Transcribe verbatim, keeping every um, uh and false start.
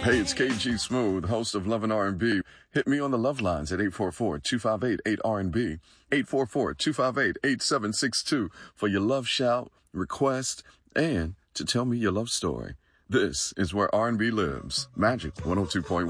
Hey, it's K G Smooth, host of Love and R and B. Hit me on the love lines at eight four four, two five eight, eight R and B, eight four four, two five eight, eight seven six two for your love shout, request, and to tell me your love story. This is where R and B lives. Magic one oh two point one.